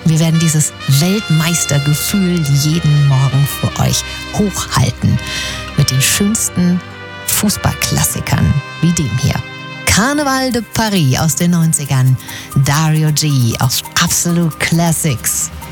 Wir werden dieses Weltmeistergefühl jeden Morgen für euch hochhalten mit den schönsten Fußballklassikern wie dem hier. Carnaval de Paris aus den 90ern, Dario G. aus Absolute Classics.